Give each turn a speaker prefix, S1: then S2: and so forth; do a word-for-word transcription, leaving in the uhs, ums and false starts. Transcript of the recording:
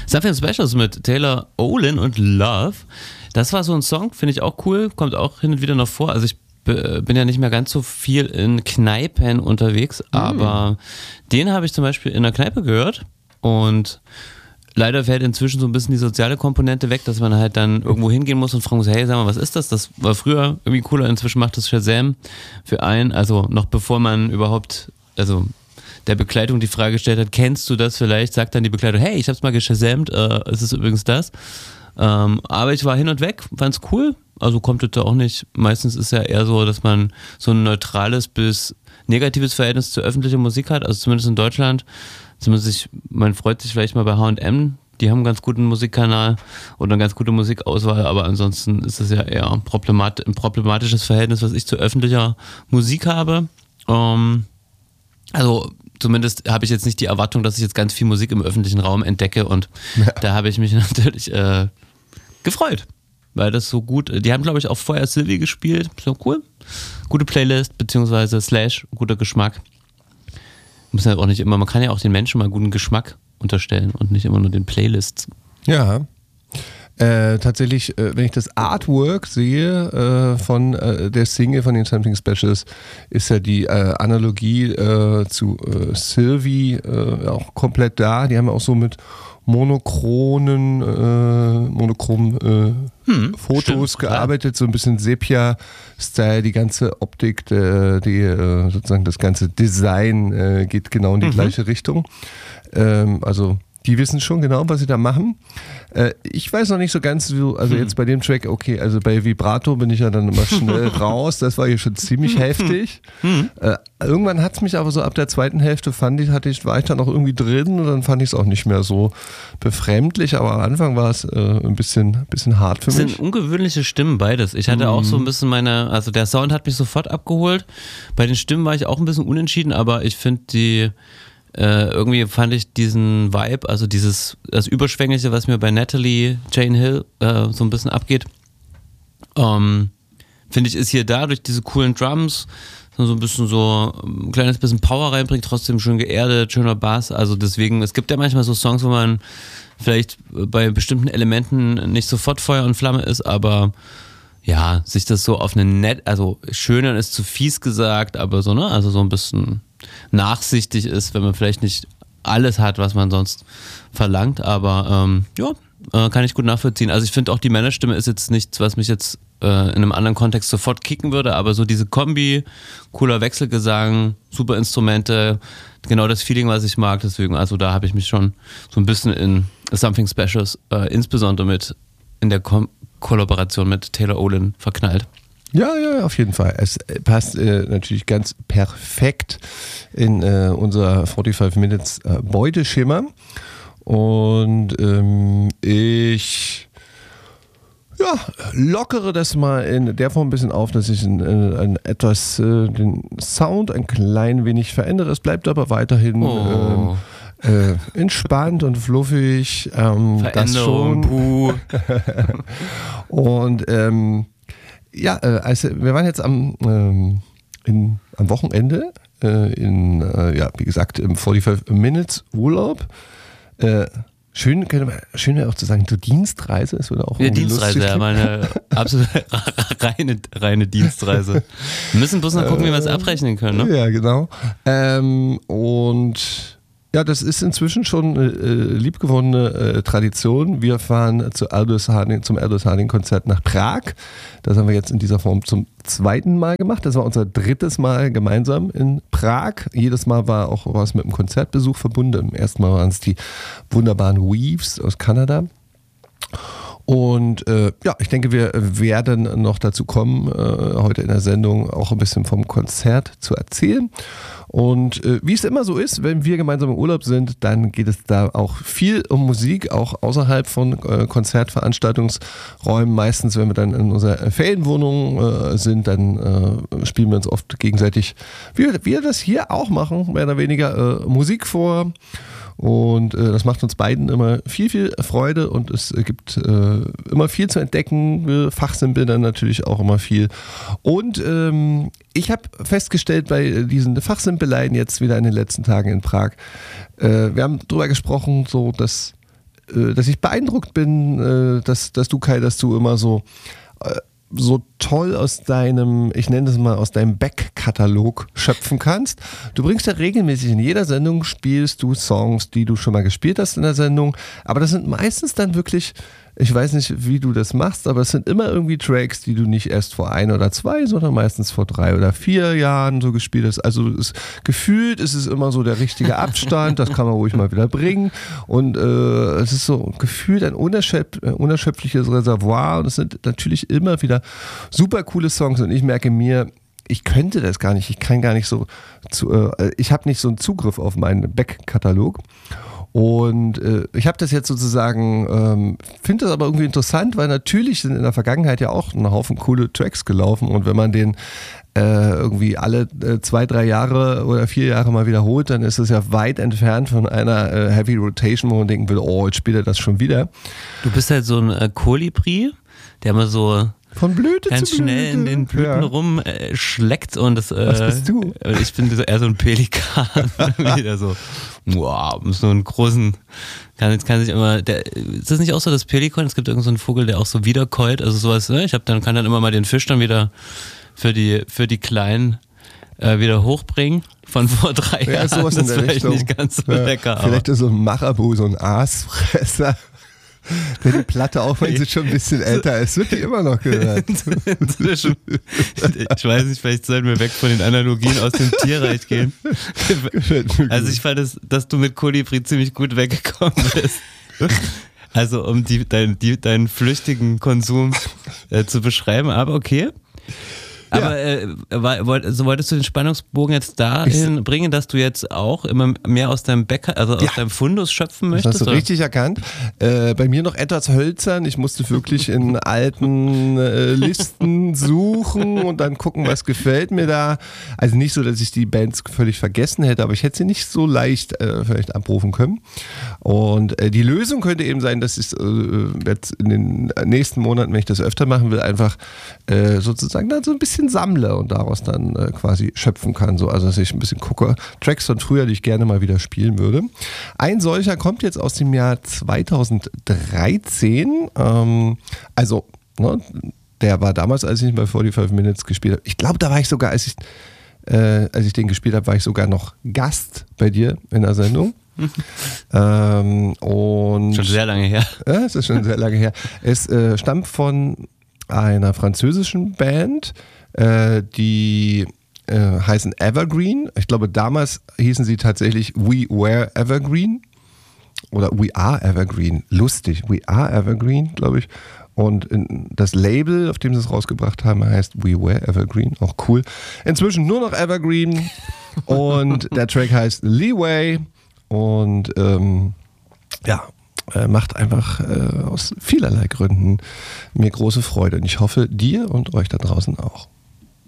S1: Something Specials mit Taylor Olin und Love. Das war so ein Song, finde ich auch cool, kommt auch hin und wieder noch vor. Also ich b- bin ja nicht mehr ganz so viel in Kneipen unterwegs, mhm. aber den habe ich zum Beispiel in einer Kneipe gehört und leider fällt inzwischen so ein bisschen die soziale Komponente weg, dass man halt dann irgendwo hingehen muss und fragen muss, hey, sag mal, was ist das? Das war früher irgendwie cooler, inzwischen macht das Shazam für einen, also noch bevor man überhaupt, also der Begleitung die Frage gestellt hat, kennst du das vielleicht? Sagt dann die Begleitung, hey, ich hab's mal geschasamt, äh, es ist übrigens das. Ähm, aber ich war hin und weg, fand's cool, also kommt das da auch nicht, meistens ist ja eher so, dass man so ein neutrales bis negatives Verhältnis zur öffentlichen Musik hat, also zumindest in Deutschland. Zumindest ich, man freut sich vielleicht mal bei H und M, die haben einen ganz guten Musikkanal oder eine ganz gute Musikauswahl, aber ansonsten ist es ja eher ein, problemat- ein problematisches Verhältnis, was ich zu öffentlicher Musik habe. Ähm, also zumindest habe ich jetzt nicht die Erwartung, dass ich jetzt ganz viel Musik im öffentlichen Raum entdecke und ja. da habe ich mich natürlich äh, gefreut, weil das so gut, die haben glaube ich auch vorher Sylvie gespielt, so cool, gute Playlist beziehungsweise Slash, guter Geschmack. Muss ja auch nicht immer, man kann ja auch den Menschen mal guten Geschmack unterstellen und nicht immer nur den Playlists.
S2: Ja, äh, tatsächlich, äh, wenn ich das Artwork sehe äh, von äh, der Single von den Something Specials, ist ja die äh, Analogie äh, zu äh, Sylvie äh, auch komplett da. Die haben ja auch so mit monochronen, äh, monochromen äh, hm, Fotos stimmt, gearbeitet, ja. So ein bisschen Sepia-Style, die ganze Optik, die, die äh, sozusagen das ganze Design äh, geht genau in die mhm. gleiche Richtung. Ähm, also die wissen schon genau, was sie da machen. Äh, ich weiß noch nicht so ganz, wie, also hm. jetzt bei dem Track, okay, also bei Vibrato bin ich ja dann immer schnell raus, das war hier schon ziemlich heftig. Hm. Äh, irgendwann hat es mich aber so ab der zweiten Hälfte, fand ich, hatte ich, war ich dann auch irgendwie drin und dann fand ich es auch nicht mehr so befremdlich, aber am Anfang war es äh, ein bisschen, bisschen hart für mich.
S1: Das sind ungewöhnliche Stimmen beides. Ich hatte hm. auch so ein bisschen meine, also der Sound hat mich sofort abgeholt. Bei den Stimmen war ich auch ein bisschen unentschieden, aber ich finde die Äh, irgendwie fand ich diesen Vibe, also dieses, das Überschwängliche, was mir bei Natalie Jane Hill äh, so ein bisschen abgeht, ähm, finde ich, ist hier da durch diese coolen Drums so ein bisschen so ein kleines bisschen Power reinbringt, trotzdem schön geerdet, schöner Bass, also deswegen, es gibt ja manchmal so Songs, wo man vielleicht bei bestimmten Elementen nicht sofort Feuer und Flamme ist, aber ja, sich das so auf eine nett, also schöner ist zu fies gesagt, aber so, ne, also so ein bisschen nachsichtig ist, wenn man vielleicht nicht alles hat, was man sonst verlangt, aber ähm, ja, äh, kann ich gut nachvollziehen. Also ich finde auch die Männerstimme ist jetzt nichts, was mich jetzt äh, in einem anderen Kontext sofort kicken würde, aber so diese Kombi, cooler Wechselgesang, super Instrumente, genau das Feeling, was ich mag, deswegen, also da habe ich mich schon so ein bisschen in Something Specials, äh, insbesondere mit in der Kom- Kollaboration mit Taylor Olin verknallt.
S2: Ja, ja, auf jeden Fall. Es passt äh, natürlich ganz perfekt in äh, unser forty-five Minutes äh, Beuteschema. Und ähm, ich ja, lockere das mal in der Form ein bisschen auf, dass ich in, in, in etwas äh, den Sound ein klein wenig verändere. Es bleibt aber weiterhin oh. ähm, äh, entspannt und fluffig. Ähm,
S1: Veränderung,
S2: das schon. Und ähm, ja, äh, also wir waren jetzt am, ähm, in, am Wochenende äh, in, äh, ja, wie gesagt, im forty-five Minutes Urlaub. Äh, schön, schön ja auch zu sagen, zur Dienstreise. Es würde auch
S1: ja, Dienstreise, ja, meine absolut reine, reine Dienstreise. Wir müssen bloß noch gucken, wie wir es abrechnen können, ne?
S2: Ja, genau. Ähm, und ja, das ist inzwischen schon eine äh, liebgewonnene äh, Tradition. Wir fahren zu Aldous Harding, zum Aldous Harding-Konzert nach Prag. Das haben wir jetzt in dieser Form zum zweiten Mal gemacht. Das war unser drittes Mal gemeinsam in Prag. Jedes Mal war auch was mit einem Konzertbesuch verbunden. Im ersten Mal waren es die wunderbaren Weaves aus Kanada. Und äh, ja, ich denke, wir werden noch dazu kommen, äh, heute in der Sendung auch ein bisschen vom Konzert zu erzählen. Und äh, wie es immer so ist, wenn wir gemeinsam im Urlaub sind, dann geht es da auch viel um Musik, auch außerhalb von äh, Konzertveranstaltungsräumen. Meistens, wenn wir dann in unserer Ferienwohnung äh, sind, dann äh, spielen wir uns oft gegenseitig, wie wir das hier auch machen, mehr oder weniger äh, Musik vor. Und äh, das macht uns beiden immer viel, viel Freude und es gibt äh, immer viel zu entdecken. Wir fachsimpeln dann natürlich auch immer viel. Und ähm, ich habe festgestellt bei diesen Fachsimpeleien jetzt wieder in den letzten Tagen in Prag, äh, wir haben drüber gesprochen, so dass äh, dass ich beeindruckt bin, äh, dass, dass du, Kai, dass du immer so, äh, so toll aus deinem, ich nenne das mal, aus deinem Back-Katalog schöpfen kannst. Du bringst ja regelmäßig in jeder Sendung, spielst du Songs, die du schon mal gespielt hast in der Sendung, aber das sind meistens dann wirklich, ich weiß nicht, wie du das machst, aber es sind immer irgendwie Tracks, die du nicht erst vor ein oder zwei, sondern meistens vor drei oder vier Jahren so gespielt hast. Also es, gefühlt ist es immer so der richtige Abstand, das kann man ruhig mal wieder bringen. Und äh, es ist so gefühlt ein unerschöpf, unerschöpfliches Reservoir und es sind natürlich immer wieder super coole Songs und ich merke mir, ich könnte das gar nicht, ich kann gar nicht so, zu, äh, ich habe nicht so einen Zugriff auf meinen Back-Katalog. Und äh, ich habe das jetzt sozusagen, ähm, finde das aber irgendwie interessant, weil natürlich sind in der Vergangenheit ja auch ein Haufen coole Tracks gelaufen und wenn man den äh, irgendwie alle äh, zwei, drei Jahre oder vier Jahre mal wiederholt, dann ist es ja weit entfernt von einer äh, Heavy Rotation, wo man denken will, oh, jetzt spielt er das schon wieder.
S1: Du bist halt so ein äh, Kolibri, der mal so
S2: von Blüte
S1: ganz
S2: zu Blüte.
S1: schnell in den Blüten ja. rumschleckt äh, und das. Äh,
S2: Was bist du?
S1: Ich bin so, eher so ein Pelikan, wieder so. Wow, so einen großen. Kann, kann sich immer. Der, ist das nicht auch so das Pelikan? Es gibt irgend so einen Vogel, der auch so wiederkäut. Also sowas. Ne? Ich habe dann kann dann immer mal den Fisch dann wieder für die für die Kleinen äh, wieder hochbringen von vor drei
S2: ja,
S1: Jahren.
S2: Sowas
S1: das
S2: in der
S1: ist vielleicht
S2: Richtung.
S1: nicht ganz so
S2: ja,
S1: lecker.
S2: Vielleicht
S1: aber.
S2: ist so ein Marabu, so ein Aasfresser. Der die Platte, auch wenn sie schon ein bisschen älter ist, wird die immer noch gehört.
S1: Inzwischen, ich weiß nicht, vielleicht sollten wir weg von den Analogien aus dem Tierreich gehen. Also ich fand, es, dass du mit Kolibri ziemlich gut weggekommen bist. Also um die, dein, die, deinen flüchtigen Konsum äh, zu beschreiben, aber okay. Aber ja. äh, war, so wolltest du den Spannungsbogen jetzt dahin bringen, dass du jetzt auch immer mehr aus deinem Bäcker, also aus ja. deinem Fundus schöpfen möchtest?
S2: Das hast du
S1: oder?
S2: richtig erkannt. Äh, bei mir noch etwas hölzern. Ich musste wirklich in alten äh, Listen suchen und dann gucken, was gefällt mir da. Also nicht so, dass ich die Bands völlig vergessen hätte, aber ich hätte sie nicht so leicht äh, vielleicht abrufen können. Und äh, die Lösung könnte eben sein, dass ich äh, jetzt in den nächsten Monaten, wenn ich das öfter machen will, einfach äh, sozusagen dann so ein bisschen sammle und daraus dann äh, quasi schöpfen kann. So, also dass ich ein bisschen gucke, Tracks von früher, die ich gerne mal wieder spielen würde. Ein solcher kommt jetzt aus dem Jahr zweitausenddreizehn. Ähm, also, ne, der war damals, als ich ihn bei forty-five Minutes gespielt habe. Ich glaube, da war ich sogar, als ich, äh, als ich den gespielt habe, war ich sogar noch Gast bei dir in der Sendung. ähm, und
S1: schon sehr lange her.
S2: Ja, es ist schon sehr lange her. Es äh, stammt von einer französischen Band, äh, die äh, heißen Evergreen. Ich glaube, damals hießen sie tatsächlich We Were Evergreen oder We Are Evergreen. Lustig, We Are Evergreen, glaube ich. Und in, das Label, auf dem sie es rausgebracht haben, heißt We Were Evergreen. Auch cool. Inzwischen nur noch Evergreen. Und der Track heißt Leeway. Und ähm, ja, macht einfach äh, aus vielerlei Gründen mir große Freude. Und ich hoffe, dir und euch da draußen auch.